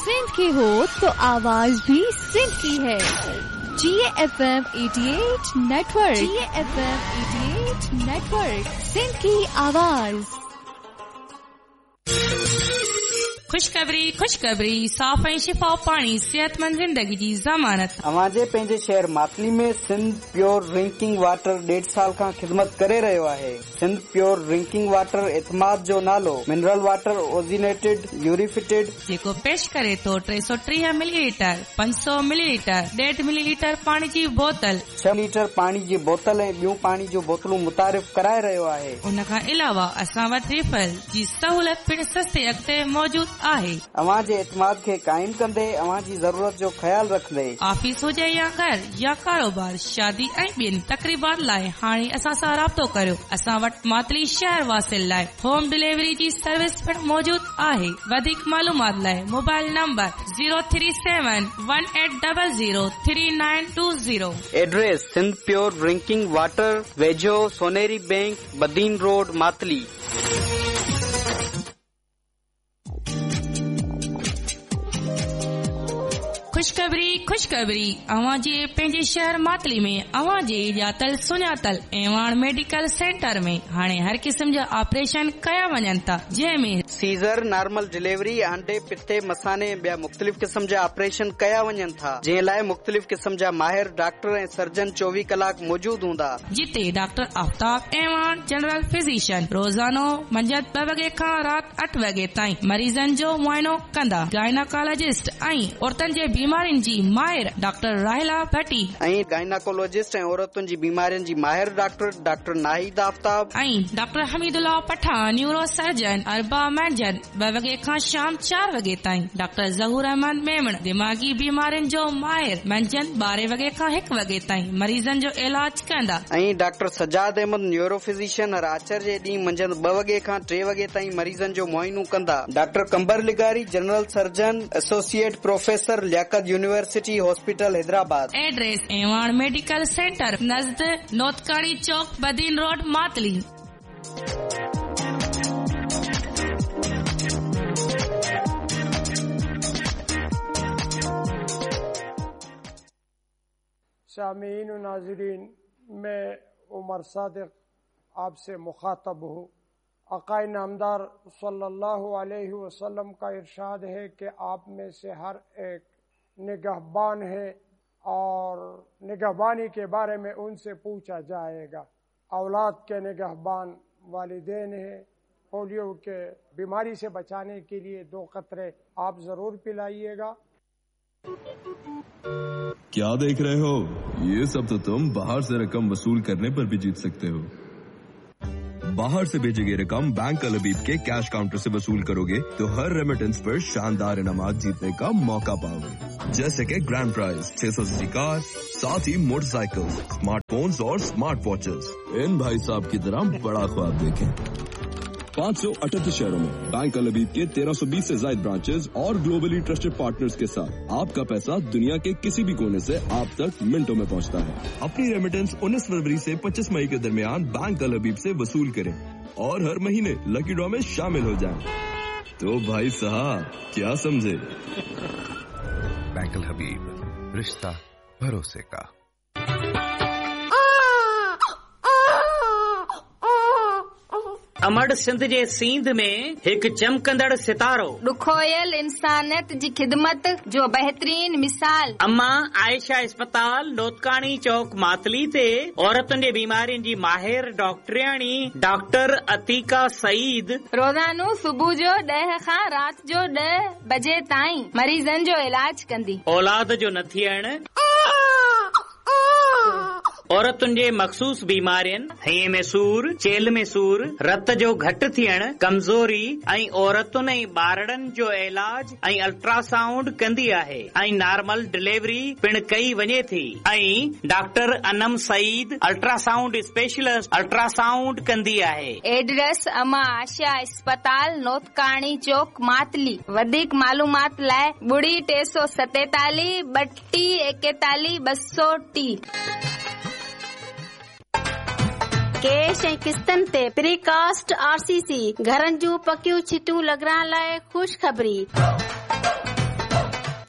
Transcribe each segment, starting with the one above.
सिंध की हो तो आवाज भी सिंध की है। GFM 88 नेटवर्क, सिंध की आवाज। खुशखबरी साफ़ ऐं शिफा पाणी सेहतमंद जिंदगी जी ज़मानत। अवांजे पंहिंजे शहर मातली में सिंध प्योर ड्रिंकिंग वाटर 1.5 साल खां ख़िदमत करे रहियो आहे। सिंध प्योर ड्रिंकिंग वाटर एतमाद जो नालो मिनरल वाटर ओजिनेटेड यूरिफिटेड जेको पेश करे तो 330 मिलीलीटर, 500 मिलीलीटर, 1.5 मिलीलीटर पाणी जी बोतल, 6 लीटर पाणी जी बोतल ऐं ॿियूं पाणी जूं बोतलूं मुतारिफ़ कराए रहियो आहे। उन खां अलावा असां वटि रिफल जी सहूलियत पिण सस्ते अॻिते मौजूद आहे। अवां जे एतमाद खे काइम कंदे अवां जी ज़रूरत जो ख्याल रखंदे ऑफिस हुजे या घर या कारोबार, शादी ऐं ॿियनि तकरीबात लाइ हाणे असां सां राब्तो करियो। असां वटि मातली शहर वासिल लाइ होम डिलीवरी जी सर्विस पिण मौजूद आहे। वधीक मालूमात लाइ mobile number 03718003920। Address Sindh pure drinking water, वेझो सोनेरी बैंक, बदीन रोड, मातली। खुशखबरी अवां जे पंहिंजे शहर मातली में अवां जे ॼातल सुञातल एवान मेडिकल सेंटर में हाणे हर क़िस्म जा ऑपरेशन कया वञनि था, जंहिंमें सीज़र, नॉर्मल डिलीवरी, आंडे, पिते, मसाने ॿिया मुख़्तलिफ़ क़िस्म जा ऑपरेशन कया वञनि था, जंहिं लाइ मुख़्तलिफ़ क़िस्म जा माहिर डॉक्टर ऐं सर्जन 24 कलाक मौजूद हूंदा। जिते doctor Aftab Evan general physician रोज़ानो मंझंदि 2 वॻे खां राति 8 वॻे ताईं मरीज़नि जो मुआइनो कंदा। गायनाकोलॉजिस्ट ऐं औरतुनि जे बीमारियुनि जी माहिर डॉक्टर राहिला भट्टी ऐं गायनाकोलॉजिस्ट ऐं औरतुनि जी बीमारियुनि जी माहिर डॉक्टर नाहिद आफ्ताब ऐं doctor Hamidullah Pathan neuro surgeon अरबा मंझंदि 2 वॻे खां शाम 4 वॻे ताईं। डॉक्टर ज़हूर अहमद मेमण दिमागी बीमारियुनि जो माहिर मंझंदि 12 वॻे खां 1 वॻे ताईं मरीज़नि जो इलाज कंदा। ऐं doctor Sajjad Ahmad neuro physician हर आचर जे ॾींहुं मंझंदि 2 वॻे खां 3 वॻे ताईं मरीज़नि जो मुआइनो कंदा। डॉक्टर कंबर लिगारी general surgeon associate professor Liaquat university hospital Hyderabad. Address Evan medical centre नज़द नोतकानी चौक, बदीन रोड, मातली। सामीन और नाज़रीन, मैं उमर सादिक आपसे मुखातब हूँ। आक़ाए नामदार सल्लल्लाहु अलैहि वसल्लम का इरशाद है कि आप में से हर एक निगहबान है और निगहबानी के बारे में उनसे पूछा जाएगा। औलाद के निगहबान वालिदैन है। पोलियो के बीमारी से बचाने के लिए 2 कतरे आप जरूर पिलाइएगा। क्या देख रहे हो? ये सब तो तुम बाहर से रकम वसूल करने पर भी जीत सकते हो। बाहर से भेजी गई रकम बैंक अल हबीब के कैश काउंटर से वसूल करोगे तो हर रेमिटेंस पर शानदार इनामात जीतने का मौका पाओगे, जैसे कि ग्रैंड प्राइज 600 सीसी कार, साथ ही मोटरसाइकिल, स्मार्टफोन्स और स्मार्ट वॉचेस। इन भाई साहब की तरह बड़ा ख्वाब देखें। 538 शहरों में बैंक अल हबीब के 1320 से ज्यादा ब्रांचेस और ग्लोबली ट्रस्टेड पार्टनर्स के साथ आपका पैसा दुनिया के किसी भी कोने से आप तक मिनटों में पहुंचता है। अपनी रेमिटेंस 19 फरवरी से 25 मई के दरमियान बैंक अल हबीब से वसूल करें और हर महीने लकी ड्रॉ में शामिल हो जाएं। तो भाई साहब क्या समझे? बैंक अल हबीब, रिश्ता भरोसे का। अमड़ सिंध जे सींध में एक चमकंदड़ सितारो, ॾुखोयल इंसानियत जी खिदमत जो बेहतरीन मिसाल। अम्मा आयशा अस्पताल नोतकानी चौक मातली ते औरतुनि जे बीमारियुनि जी माहिर डॉक्टरियाणी डॉक्टर अतीका सईद रोज़ानो सुबुह जो 10 खां राति जो 10 बजे ताईं मरीज़नि जो इलाज कंदी। औलाद जो न थियण, औरतुनि जे मखसूस बीमारियुनि, हईअ में सूर, चेल में सूर, रत जो घटि थियण, कमज़ोरी ऐं औरतुनि ऐं ॿारड़नि जो इलाज ऐं अल्ट्रासाउंड कंदी आहे ऐं नॉर्मल डिलीवरी पिण कई वञे थी। ऐं doctor Anam Saeed ultrasound specialist ultrasound कंदी आहे। एड्रेस अमा आशा अस्पताल नोतकानी चौक मातली। वधीक मालूमात लाइ 347 3241 230। कैश ऐं किस्तनि ते प्रीकास्ट RCC घरनि जूं पकियूं छिटूं लॻाइण लाइ ख़ुशख़बरी।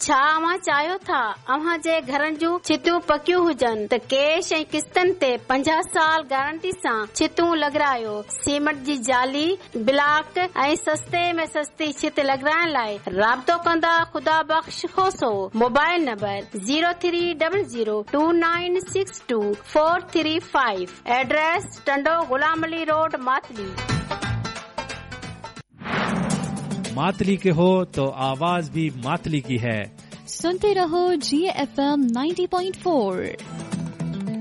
छा अव्हां चाहियो था अव्हां जे घरनि जूं छितियूं पकियूं हुजनि त कैश ऐं किस्तनि ते 50 साल गारंटी सां छितियूं लॻारायो। सीमेंट जी जाली, ब्लॉक ऐं सस्ते में सस्ती छित लॻाइण लाइ राब्तो कंदा ख़ुदा बख़्श खोसो। Mobile number 030029624335। Address Tando Ghulam Ali road Matali. Matali के हो तो आवाज भी मातली की है। सुनते रहो GFM 90.4।